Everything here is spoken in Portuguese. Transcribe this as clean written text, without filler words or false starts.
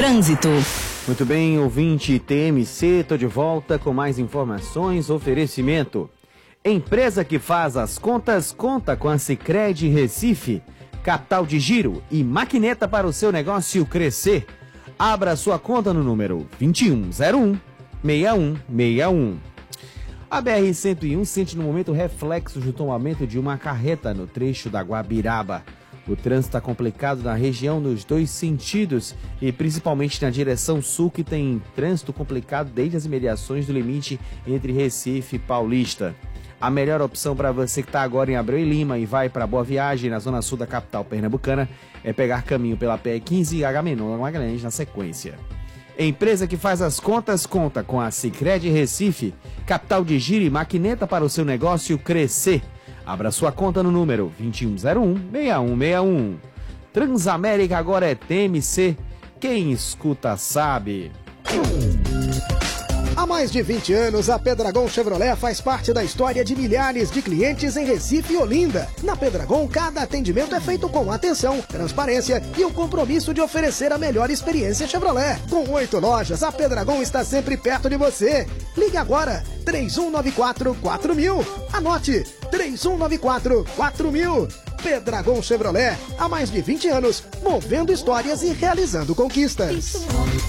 trânsito. Muito bem, ouvinte TMC, tô de volta com mais informações. Oferecimento: empresa que faz as contas, conta com a Sicredi Recife. Capital de giro e maquineta para o seu negócio crescer. Abra sua conta no número 2101-6161. A BR-101 sente no momento reflexo do tombamento de uma carreta no trecho da Guabiraba. O trânsito está complicado na região nos dois sentidos e principalmente na direção sul, que tem trânsito complicado desde as imediações do limite entre Recife e Paulista. A melhor opção para você que está agora em Abreu e Lima e vai para Boa Viagem, na zona sul da capital pernambucana, é pegar caminho pela PR-15 e Agamenon Magalhães na sequência. Empresa que faz as contas, conta com a Sicredi Recife. Capital de giro e maquineta para o seu negócio crescer. Abra sua conta no número 2101-6161. Transamérica agora é TMC. Quem escuta sabe. Há mais de 20 anos, a Pedragon Chevrolet faz parte da história de milhares de clientes em Recife e Olinda. Na Pedragon, cada atendimento é feito com atenção, transparência e o compromisso de oferecer a melhor experiência Chevrolet. Com 8 lojas, a Pedragon está sempre perto de você. Ligue agora, 3194-4000. Anote, 3194-4000. Pedragon Chevrolet, há mais de 20 anos, movendo histórias e realizando conquistas.